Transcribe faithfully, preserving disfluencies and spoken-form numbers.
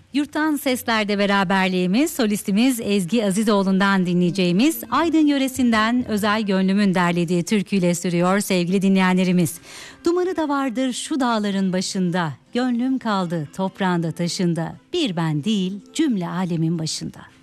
Yurttan seslerde beraberliğimiz, solistimiz Ezgi Azizoğlu'ndan dinleyeceğimiz Aydın yöresinden Özel Gönlüm'ün derlediği türküyle sürüyor sevgili dinleyenlerimiz. Dumanı da vardır şu dağların başında, gönlüm kaldı toprağında taşında, bir ben değil cümle alemin başında.